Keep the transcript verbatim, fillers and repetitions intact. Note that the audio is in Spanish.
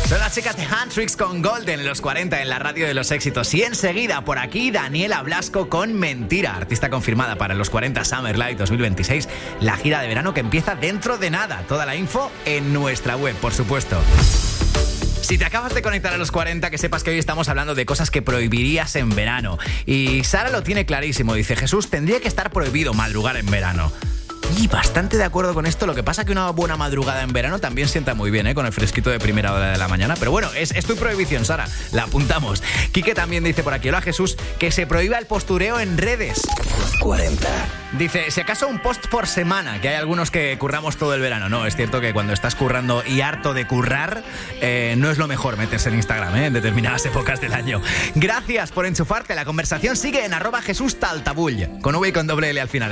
Son las chicas de Handtricks con Golden, los cuarenta en la radio de los éxitos. Y enseguida por aquí Daniela Blasco con Mentira, artista confirmada para los cuarenta Summer Live dos mil veintiséis, la gira de verano que empieza dentro de nada. Toda la info en nuestra web, por supuesto. Si te acabas de conectar a los cuarenta, que sepas que hoy estamos hablando de cosas que prohibirías en verano. Y Sara lo tiene clarísimo, dice: Jesús, tendría que estar prohibido madrugar en verano. Y bastante de acuerdo con esto. Lo que pasa que una buena madrugada en verano también sienta muy bien, ¿eh? Con el fresquito de primera hora de la mañana. Pero bueno, es, es tu prohibición, Sara. La apuntamos. Quique también dice por aquí: hola, Jesús, que se prohíba el postureo en redes. cuarenta. Dice: si acaso un post por semana, que hay algunos que curramos todo el verano. No, es cierto que cuando estás currando y harto de currar, eh, no es lo mejor meterse en Instagram, ¿eh? En determinadas épocas del año. Gracias por enchufarte. La conversación sigue en arroba Jesús Taltabull, con V y con doble L al final.